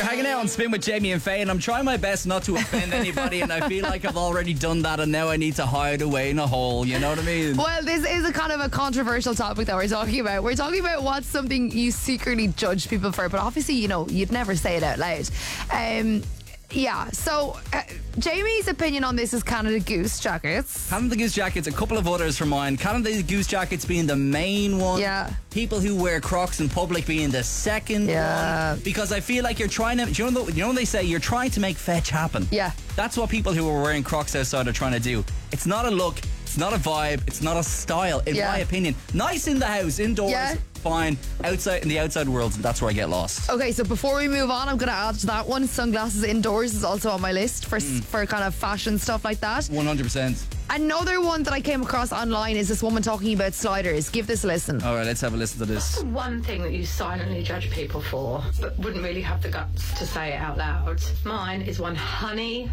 hanging out on Spin with Jamie and Faye, and I'm trying my best not to offend anybody, and I feel like I've already done that, and now I need to hide away in a hole. You know what I mean? Well, this is a kind of a controversial topic that we're talking about. We're talking about what's something you secretly judge people for, but obviously, you know, you'd never say it out loud. Yeah, so Jamie's opinion on this is Canada Goose jackets. Canada Goose jackets, a couple of others for mine. Canada Goose jackets being the main one. Yeah. People who wear Crocs in public being the second one. Because I feel like you're trying to, you know when they say you're trying to make fetch happen? Yeah. That's what people who are wearing Crocs outside are trying to do. It's not a look, it's not a vibe, it's not a style, in my opinion. Nice in the house, indoors, fine. Outside, in the outside world, that's where I get lost. Okay, so before we move on, I'm going to add to that one. Sunglasses indoors is also on my list for kind of fashion stuff like that. 100%. Another one that I came across online is this woman talking about sliders. Give this a listen. All right, let's have a listen to this. One thing that you silently judge people for, but wouldn't really have the guts to say it out loud. Mine is 100%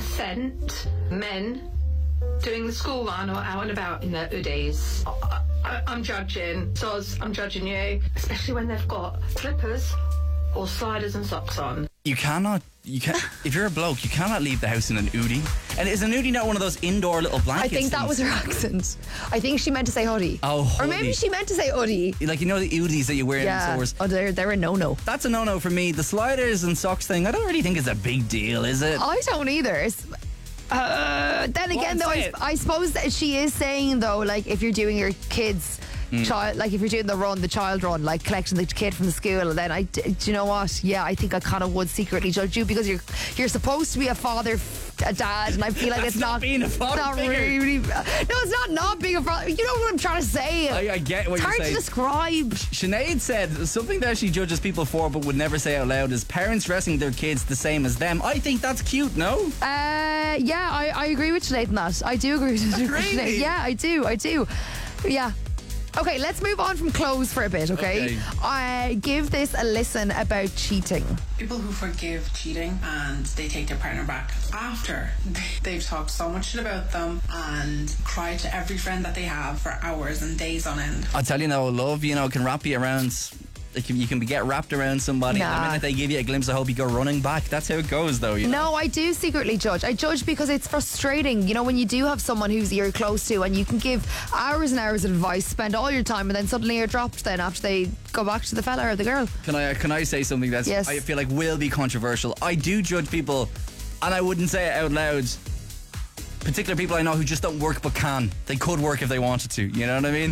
men doing the school run or out and about in their hoodies. I'm judging. Soz, I'm judging you. Especially when they've got slippers or sliders and socks on. You can't, if you're a bloke, you cannot leave the house in an hoodie. And is an hoodie not one of those indoor little blankets? I think that was her accent. I think she meant to say hoodie. Oh, hoodie. Or maybe she meant to say hoodie. Like, you know the hoodies that you wear in stores? Oh, they're a no-no. That's a no-no for me. The sliders and socks thing, I don't really think it's a big deal, is it? I don't either. Then again, though, I suppose that she is saying, though, like, if you're doing your kids' child, like if you're doing the child run, like collecting the kid from the school, then do you know what? Yeah, I think I kind of would secretly judge you because you're supposed to be a father, a dad, and I feel like it's not being a father. Not really. No, it's not being a father. You know what I'm trying to say? I get what it's you're saying. Hard to describe. Sinead said something that she judges people for but would never say out loud is parents dressing their kids the same as them. I think that's cute. No? Yeah, I agree with Sinead on that. I do agree with Sinead. Really? Yeah, I do. Yeah. Okay, let's move on from clothes for a bit, okay? Give this a listen about cheating. People who forgive cheating and they take their partner back after they've talked so much shit about them and cried to every friend that they have for hours and days on end. I'll tell you now, love, can wrap you around. You can get wrapped around somebody. The minute they give you a glimpse of hope, you go running back. That's how it goes, though. No, I do secretly judge. I judge because it's frustrating. You know, when you do have someone who's you're close to and you can give hours and hours of advice, spend all your time, and then suddenly you're dropped then after they go back to the fella or the girl. Can I say something that's I feel like will be controversial? I do judge people, and I wouldn't say it out loud. Particular people I know who just don't work but can. They could work if they wanted to. You know what I mean?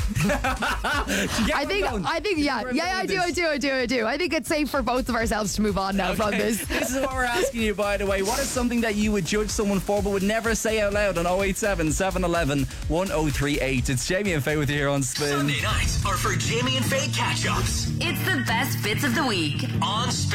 I think, yeah, I do. I think it's safe for both of ourselves to move on now from this. This is what we're asking you, by the way. What is something that you would judge someone for but would never say out loud on 087 711 1038? It's Jamie and Faye with you here on Spin. Sunday nights are for Jamie and Faye catch-ups. It's the best bits of the week on Spin.